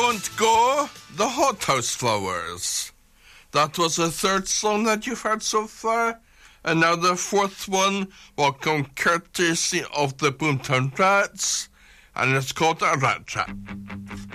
Don't Go, the Hothouse Flowers. That was the third song that you've heard so far, and now the fourth one will come courtesy of the Boomtown Rats, and it's called A Rat Trap.